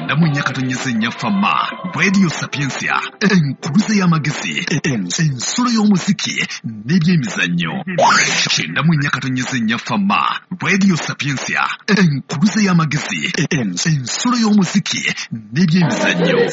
Kyenda mu nnya katonnyesa ennya Fama, Radio Sapiensia, enkuluze y'amagezi, ensolo y'omuziki n'ebyemizannyo. Kyenda mu nnya katonnyesa ennya Fama, Radio Sapiensia, enkuluze y'amagezi, ensolo y'omuziki n'ebyemizannyo.